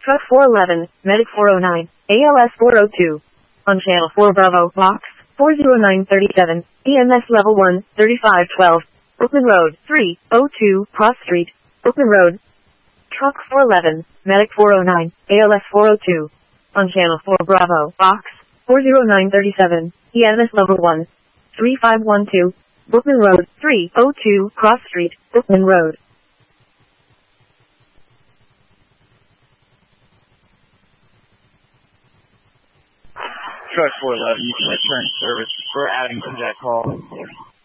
Truck 411, Medic 409, ALS 402. On Channel 4 Bravo, Box 40937, EMS Level 1, 3512. Brooklyn Road, 302, Cross Street, Brooklyn Road. Truck 411, Medic 409, ALS 402. On Channel 4 Bravo, Box 40937, EMS Level 1, 3512. Brooklyn Road, 302, Cross Street, Brooklyn Road. Truck 411, you can return service for adding to that call.